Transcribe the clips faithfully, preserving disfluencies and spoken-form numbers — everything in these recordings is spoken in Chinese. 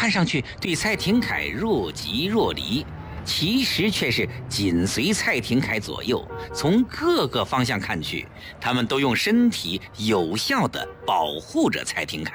看上去对蔡廷锴若即若离，其实却是紧随蔡廷锴左右，从各个方向看去，他们都用身体有效地保护着蔡廷锴。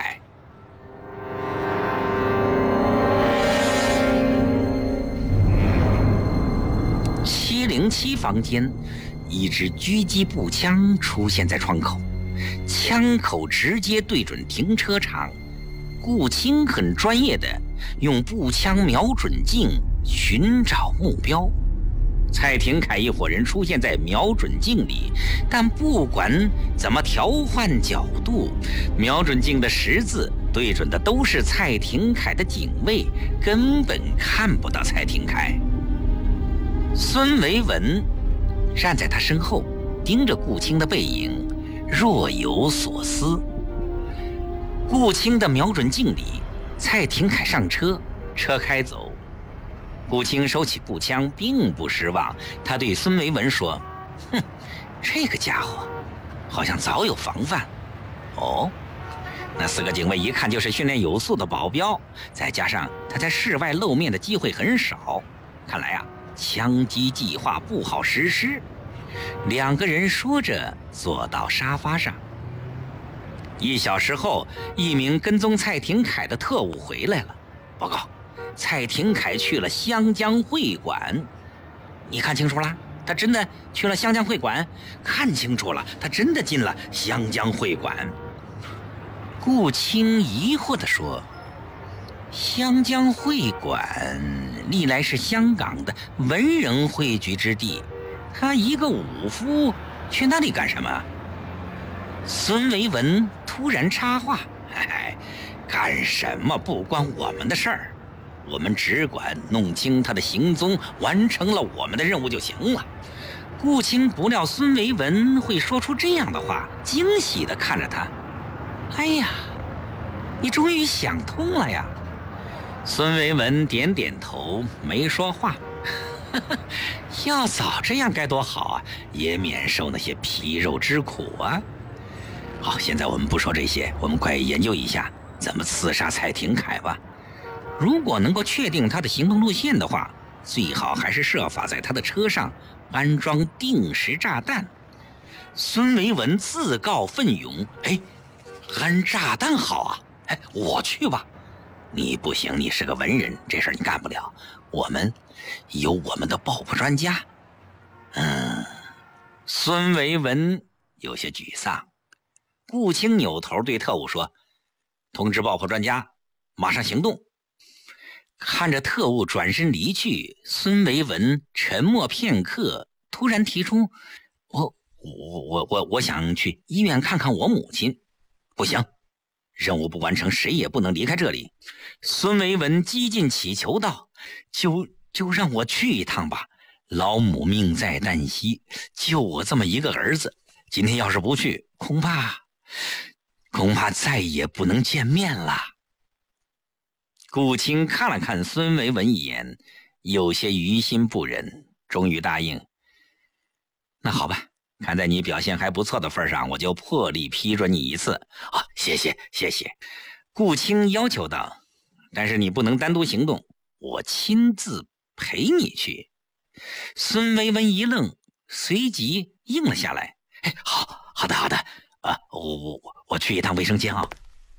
七零七房间，一支狙击步枪出现在窗口，枪口直接对准停车场。顾青很专业的用步枪瞄准镜寻找目标。蔡廷锴一伙人出现在瞄准镜里，但不管怎么调换角度，瞄准镜的十字对准的都是蔡廷锴的警卫，根本看不到蔡廷锴。孙维文站在他身后，盯着顾青的背影，若有所思。顾青的瞄准镜里，蔡廷锴上车，车开走。顾青收起步枪，并不失望。他对孙维文说：“哼，这个家伙好像早有防范。哦，那四个警卫一看就是训练有素的保镖，再加上他在室外露面的机会很少，看来啊，枪击计划不好实施。”两个人说着坐到沙发上。一小时后，一名跟踪蔡廷锴的特务回来了，报告蔡廷锴去了湘江会馆。你看清楚了？他真的去了湘江会馆？看清楚了，他真的进了湘江会馆。顾青疑惑地说：“湘江会馆历来是香港的文人汇聚之地，他一个武夫去那里干什么？”孙维文突然插话：“哎，干什么不关我们的事儿，我们只管弄清他的行踪，完成了我们的任务就行了。”顾青不料孙维文会说出这样的话，惊喜地看着他：“哎呀，你终于想通了呀！”孙维文点点头，没说话。要早这样该多好啊，也免受那些皮肉之苦啊。好，现在我们不说这些，我们快研究一下怎么刺杀蔡廷锴吧。如果能够确定他的行动路线的话，最好还是设法在他的车上安装定时炸弹。孙维文自告奋勇：“哎，安炸弹好啊！哎，我去吧。”“你不行，你是个文人，这事儿你干不了。我们有我们的爆破专家。”嗯，孙维文有些沮丧。顾青扭头对特务说：“通知爆破专家，马上行动。”看着特务转身离去，孙维文沉默片刻，突然提出：“我我我我我想去医院看看我母亲。”“不行，任务不完成，谁也不能离开这里。”孙维文几近乞求道：“就就让我去一趟吧，老母命在旦夕，就我这么一个儿子，今天要是不去，恐怕恐怕再也不能见面了。”顾青看了看孙维文一眼，有些于心不忍，终于答应：“那好吧，看在你表现还不错的份上，我就破例批准你一次。”“啊，谢谢谢谢。”顾青要求道，“但是你不能单独行动，我亲自陪你去。”孙维文一愣，随即应了下来：“哎，好好的好的，啊，我我我去一趟卫生间啊。”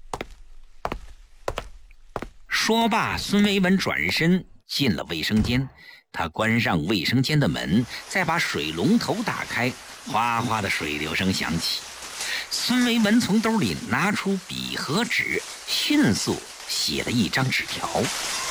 说罢，孙维文转身进了卫生间，他关上卫生间的门，再把水龙头打开，哗哗的水流声响起。孙维文从兜里拿出笔和纸，迅速写了一张纸条。